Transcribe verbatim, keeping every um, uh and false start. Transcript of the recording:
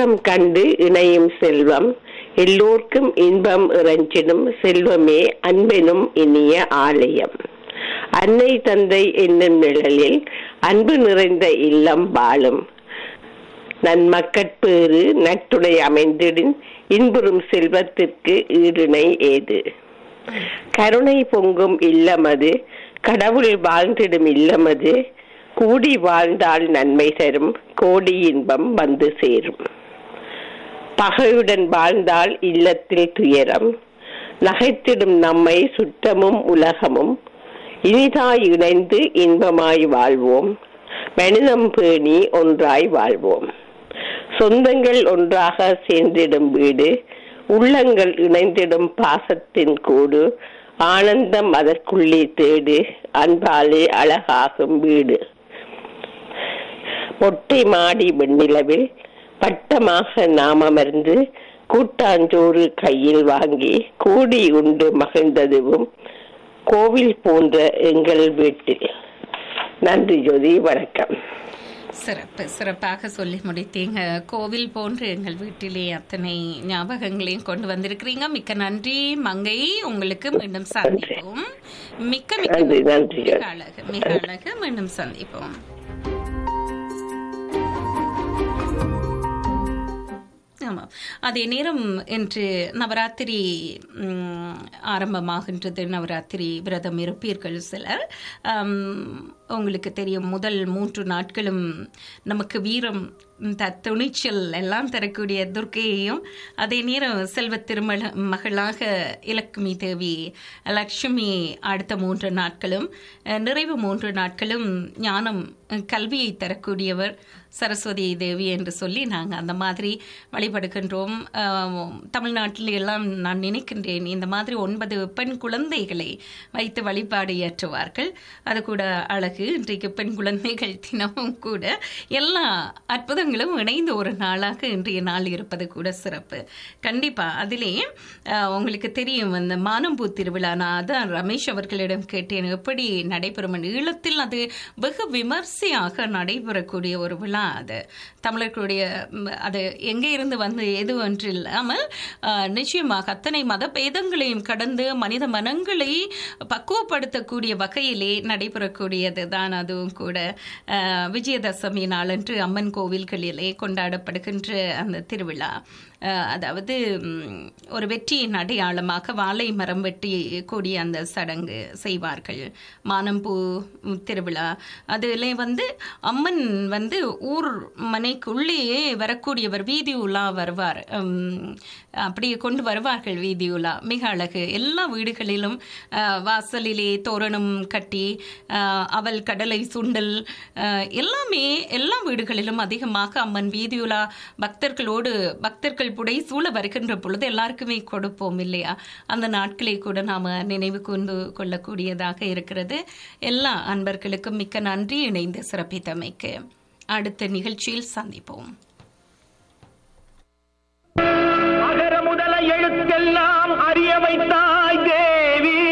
இன்பம் கண்டு இணையும் செல்வம் எல்லோர்க்கும் இன்பம் இறைஞ்சிடும் செல்வமே அன்பெனும் இனிய ஆலயம். அன்னை தந்தை என்னும் நிழலில் அன்பு நிறைந்த இல்லம் வாழும். நன்மக்கட்பேறு நட்டுடை அமைந்திடின் இன்புறும் செல்வத்திற்கு ஈடுணை ஏது. கருணை பொங்கும் இல்லமது கடவுள் வாழ்ந்திடும் இல்லமது கூடி வாழ்ந்தால் நன்மை தரும் கோடி இன்பம் வந்து சேரும். பகையுடன் வாழ்ந்தால் இல்லத்தில் துயரம் நகைத்திடும் நம்மை சுற்றமும் உலகமும் இனிதாய் இணைந்து இன்பமாய் வாழ்வோம். மனிதம் பேணி ஒன்றாய் வாழ்வோம். சொந்தங்கள் ஒன்றாக சேர்ந்திடும் வீடு உள்ளங்கள் இணைந்திடும் பாசத்தின் கூடு ஆனந்தம் அதற்குள்ளே தேடு அன்பாலே அழகாகும் வீடு. மொட்டை மாடி வெண்ணிலவில் பட்டமாக நாம் அமர்ந்து கூட்டாஞ்சோறு கையில் வாங்கி கூடி உண்டு மகிழ்ந்ததுவும் கோவில் போன்ற எங்கள் வீட்டில். நன்றி ஜோதி, வணக்கம். சிறப்பு சிறப்பாக சொல்லி முடித்தீங்க. கோவில் போன்று எங்கள் வீட்டிலே அத்தனை ஞாபகங்களையும் கொண்டு வந்திருக்கிறீங்க. மிக்க நன்றி மங்கை. உங்களுக்கு மீண்டும் சந்திப்போம். மிக்க மிக்க நன்றி. மிக அழகு மிக அழகு. மீண்டும் சந்திப்போம். ஆமாம், அதே நேரம் இன்று நவராத்திரி ஆரம்பமாகின்றது. நவராத்திரி விரதம் இருப்பீர்கள் சிலர். உங்களுக்கு தெரியும், முதல் மூன்று நாட்களும் நமக்கு வீரம் துணிச்சல் எல்லாம் தரக்கூடிய துர்க்கையையும், அதே நேரம் செல்வ திருமண மகளாக இலக்குமி தேவி லட்சுமி அடுத்த மூன்று நாட்களும், நிறைவு மூன்று நாட்களும் ஞானம் கல்வியை தரக்கூடியவர் சரஸ்வதி தேவி என்று சொல்லி நாங்கள் அந்த மாதிரி வழிபடுகின்றோம். தமிழ்நாட்டில் எல்லாம் நான் நினைக்கின்றேன் இந்த மாதிரி ஒன்பது பெண் குழந்தைகளை வைத்து வழிபாடு ஏற்றுவார்கள். அது கூட அழகு. இன்றைக்கு பெண் குழந்தைகள் தினமும் கூட எல்லா அற்புதங்களும் இணைந்த ஒரு நாளாக இன்றைய நாள் இருப்பது கூட சிறப்பு. கண்டிப்பாக அதிலே உங்களுக்கு தெரியும், அந்த மானம்பூ திருவிழா, நான் அதான் ரமேஷ் அவர்களிடம் கேட்டேன் எப்படி நடைபெறும். ஈழத்தில் அது வெகு விமர்சையாக நடைபெறக்கூடிய ஒரு விழா. அது தமிழர்களுடைய அது எங்கே இருந்து வந்து எது ஒன்று இல்லாமல் நிச்சயமாக அத்தனை மத பேதங்களையும் கடந்து மனித மனங்களை பக்குவப்படுத்தக்கூடிய வகையிலே நடைபெறக்கூடியது தான். அதுவும் கூட விஜயதசமி நாளன்று அம்மன் கோவில்களிலே கொண்டாடப்படுகின்ற அந்த திருவிழா, அதாவது ஒரு வெற்றியின் அடையாளமாக வாழை மரம் வெட்டி கூடிய அந்த சடங்கு செய்வார்கள். மானம்பூ திருவிழா அதில் வந்து அம்மன் வந்து ஊர் மனைக்குள்ளேயே வரக்கூடியவர், வீதி உலா வருவார். அப்படியே கொண்டு வருவார்கள் வீதி உலா. மிக அழகு. எல்லா வீடுகளிலும் வாசலிலே தோரணம் கட்டி அவல் கடலை சுண்டல் எல்லாமே எல்லா வீடுகளிலும் அதிகமாக அம்மன் வீதி உலா பக்தர்களோடு பக்தர்கள் புடை சூழ வருகின்ற பொழுது எல்லாருக்குமே கொடுப்போம் இல்லையா? அந்த நாட்களை கூட நாம் நினைவு கொண்டு கொள்ளக்கூடியதாக இருக்கிறது. எல்லா அன்பர்களுக்கும் மிக்க நன்றி இணைந்து சிறப்பித்தமைக்கு. அடுத்த நிகழ்ச்சியில் சந்திப்போம். அகர முதல எழுத்தெல்லாம் அறிய வைத்தாய் தேவி.